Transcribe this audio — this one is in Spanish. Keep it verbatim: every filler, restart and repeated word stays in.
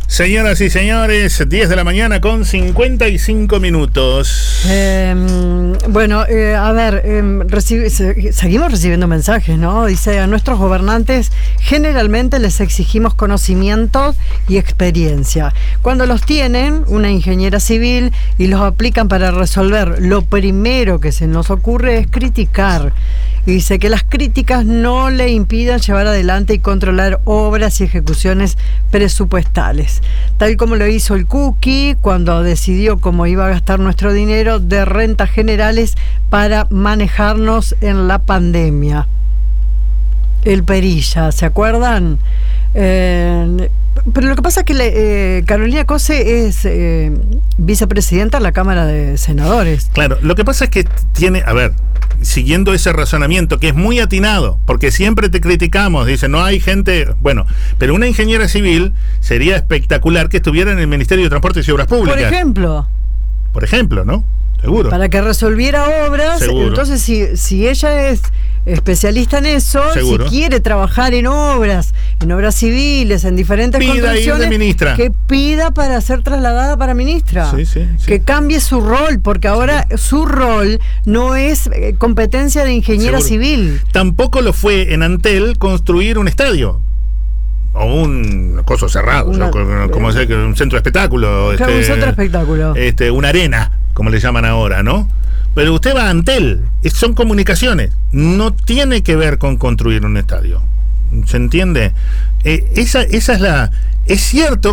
Señoras y señores, diez de la mañana con cincuenta y cinco minutos. Eh, bueno, eh, a ver, eh, recibe, se, seguimos recibiendo mensajes, ¿no? Dice, a nuestros gobernantes generalmente les exigimos conocimiento y experiencia. Cuando los tienen, una ingeniera civil, y los aplican para resolver, lo primero que se nos ocurre es criticar. Y dice que las críticas no le impidan llevar adelante y controlar obras y ejecuciones presupuestales, tal como lo hizo el Cookie cuando decidió cómo iba a gastar nuestro dinero de rentas generales para manejarnos en la pandemia. El Perilla, ¿se acuerdan? Eh, pero lo que pasa es que le, eh, Carolina Cose es eh, vicepresidenta de la Cámara de Senadores. Claro, lo que pasa es que tiene, a ver, siguiendo ese razonamiento, que es muy atinado, porque siempre te criticamos, dice, no hay gente, bueno, pero una ingeniera civil sería espectacular que estuviera en el Ministerio de Transportes y Obras Públicas. Por ejemplo. Por ejemplo, ¿no? Seguro. Para que resolviera obras. Seguro. Entonces, si, si ella es especialista en eso, seguro. Si quiere trabajar en obras, en obras civiles, en diferentes pida construcciones, ir de ministra. Que pida para ser trasladada para ministra. Sí, sí, sí. Que cambie su rol, porque ahora sí. Su rol no es competencia de ingeniera seguro. Civil. Tampoco lo fue en Antel construir un estadio. O un coso cerrado, una, ¿no? Como eh, un centro de espectáculo. Claro, este, un centro de espectáculo. Este, una arena, como le llaman ahora, ¿no? Pero usted va a Antel, son comunicaciones, no tiene que ver con construir un estadio. ¿Se entiende? Eh, esa, esa es la. Es cierto